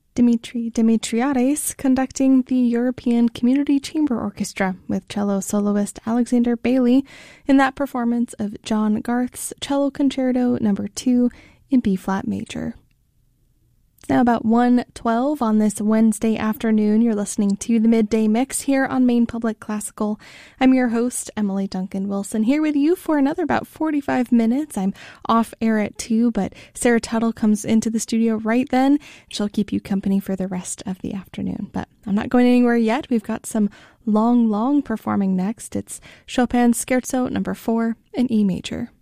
Dimitri Dimitriades conducting the European Community Chamber Orchestra with cello soloist Alexander Bailey in that performance of John Garth's Cello Concerto No. 2 in B-flat major. It's now about 1:12 on this Wednesday afternoon. You're listening to the Midday Mix here on Maine Public Classical. I'm your host, Emily Duncan Wilson, here with you for another about 45 minutes. I'm off air at 2, but Sarah Tuttle comes into the studio right then. She'll keep you company for the rest of the afternoon. But I'm not going anywhere yet. We've got some long performing next. It's Chopin's Scherzo No. 4 in E major.